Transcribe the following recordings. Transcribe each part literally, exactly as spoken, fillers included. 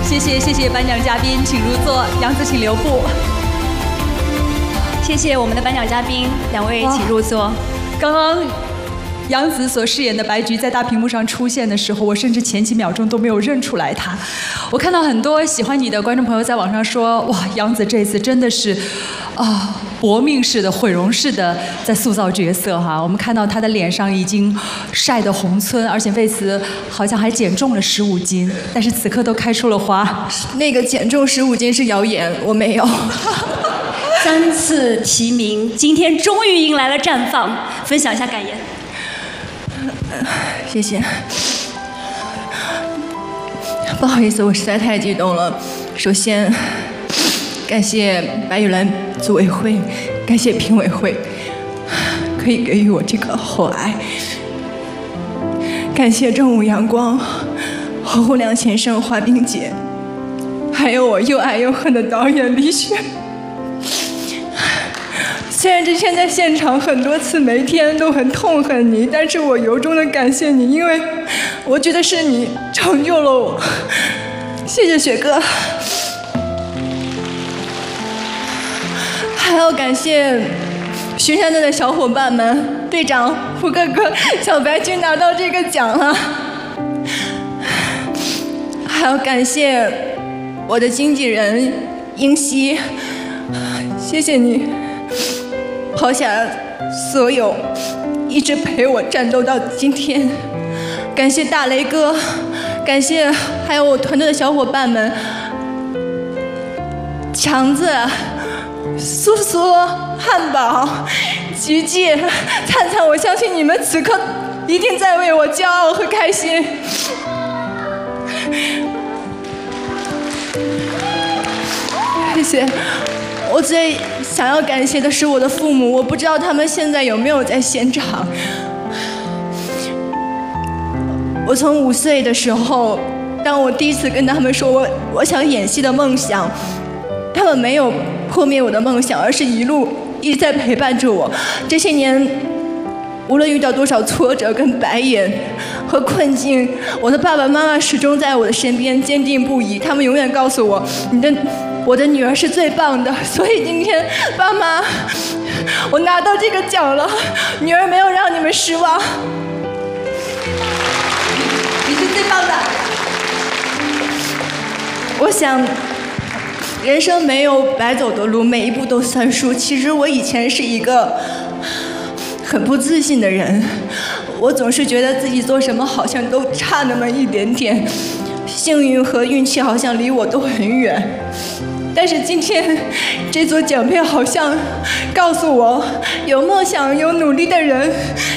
谢谢谢谢颁奖嘉宾，请入座。杨紫，请留步。 谢谢我们的颁奖嘉宾，两位请入座。 刚刚杨紫所饰演的白菊在大屏幕上出现的时候，我甚至前几秒钟都没有认出来她。我看到很多喜欢你的观众朋友在网上说：“哇，杨紫这次真的是啊，搏命式的、毁容式的在塑造角色哈。”我们看到她的脸上已经晒得红村，而且为此好像还减重了十五斤，但是此刻都开出了花。 那个减重十五斤是谣言，我没有。 三次提名，今天终于迎来了绽放，分享一下感言。 谢谢。不好意思，我实在太激动了。首先，感谢白玉兰组委会，感谢评委会，可以给予我这个厚爱。感谢正午阳光、侯洪良先生、华冰姐，还有我又爱又恨的导演李雪。虽然之前在现场很多次每天都很痛恨你，但是我由衷的感谢你，因为我觉得是你成就了我。谢谢雪哥，还要感谢巡山队的小伙伴们，队长胡哥哥、小白君拿到这个奖了，还要感谢我的经纪人英熙，谢谢你。抛下所有，一直陪我战斗到今天。感谢大雷哥，感谢还有我团队的小伙伴们，强子、苏苏、汉堡、菊记、灿灿，我相信你们此刻一定在为我骄傲和开心。谢谢。我最想要感谢的是我的父母，我不知道他们现在有没有在现场。我从五岁的时候，当我第一次跟他们说我我想演戏的梦想，他们没有破灭我的梦想，而是一路一直在陪伴着我。这些年，无论遇到多少挫折跟白眼和困境，我的爸爸妈妈始终在我的身边坚定不移，他们永远告诉我，你的我的女儿是最棒的。所以今天爸妈，我拿到这个奖了，女儿没有让你们失望， 你是最棒的。 我想人生没有白走的路，每一步都算数。其实我以前是一个很不自信的人，我总是觉得自己做什么好像都差那么一点点，幸运和运气好像离我都很远。但是今天这座奖杯好像告诉我，有梦想有努力的人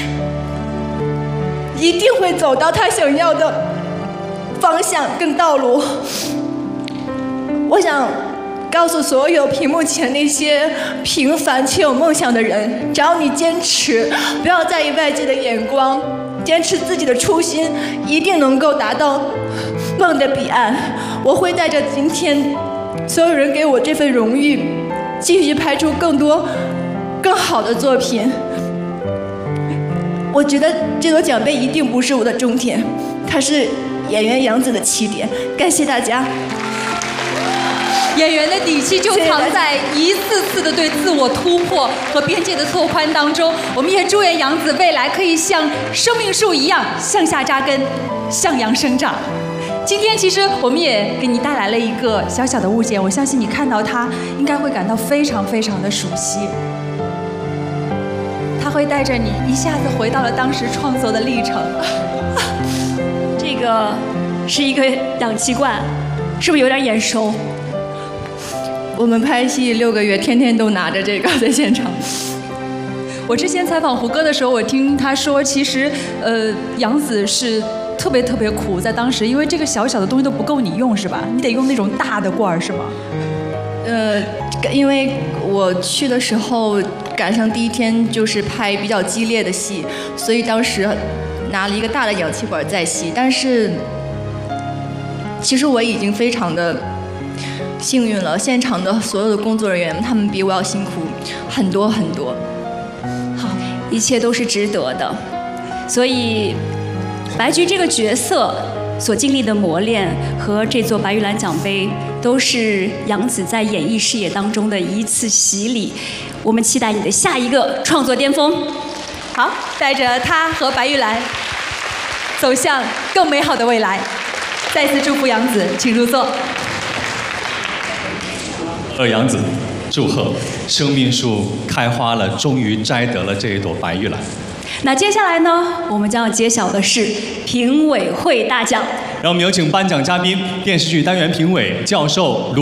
一定会走到他想要的方向跟道路。我想告诉所有屏幕前那些平凡且有梦想的人，只要你坚持，不要在意外界的眼光，坚持自己的初心，一定能够达到梦的彼岸。我会带着今天所有人给我这份荣誉，继续拍出更多更好的作品。我觉得这座奖杯一定不是我的终点，它是演员杨紫的起点。感谢大家。 演员的底气就藏在一次次的对自我突破和边界的拓宽当中。我们也祝愿杨紫未来可以像生命树一样向下扎根，向阳生长。今天其实我们也给你带来了一个小小的物件，我相信你看到它应该会感到非常非常的熟悉。它会带着你一下子回到了当时创作的历程。 这个是一个氧气罐，是不是有点眼熟？ 我们拍戏六个月，天天都拿着这个在现场。 我之前采访胡歌的时候，我听他说，其实呃，杨紫是特别特别苦，在当时，因为这个小小的东西都不够你用，是吧？你得用那种大的罐儿，是吗？ 呃，因为我去的时候赶上第一天就是拍比较激烈的戏，所以当时拿了一个大的氧气管在吸。但是其实我已经非常的幸运了，现场的所有的工作人员他们比我要辛苦很多很多。 好，一切都是值得的。所以白菊这个角色所经历的磨练和这座白玉兰奖杯，都是杨紫在演艺事业当中的一次洗礼。我们期待你的下一个创作巅峰。 好，带着他和白玉兰走向更美好的未来。再次祝福杨紫，请入座。 贺杨紫，祝贺生命树开花了，终于摘得了这一朵白玉兰。 那接下来呢，我们将要揭晓的是评委会大奖。 让我们有请颁奖嘉宾，电视剧单元评委教授卢。